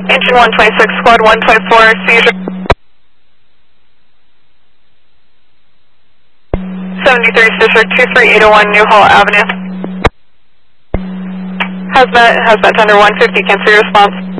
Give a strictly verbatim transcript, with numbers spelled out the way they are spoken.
Engine one twenty-six, squad one twenty-four, seizure. seventy-three District two three eight oh one New Hall Avenue. Hazmat, Hazmat Tender one fifty, cancel your response.